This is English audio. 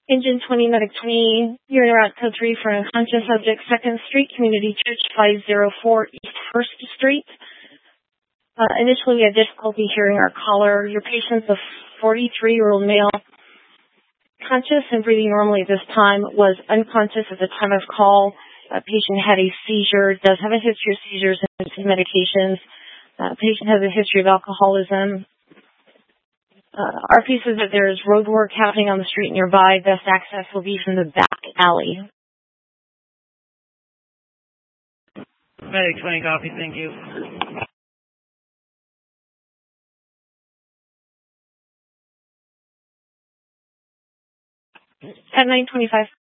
Engine 20, Medic 20, you're in route code 3 for an unconscious subject, 2nd Street, Community Church, 504 East 1st Street. Initially, we had difficulty hearing our caller. Your patient's a 43-year-old male, conscious and breathing normally at this time, was unconscious at the time of call. Patient had a seizure, does have a history of seizures and some medications. Patient has a history of alcoholism. RP says that there is road work happening on the street nearby. Best access will be from the back alley. Medic 20, copy, thank you. At 9:25.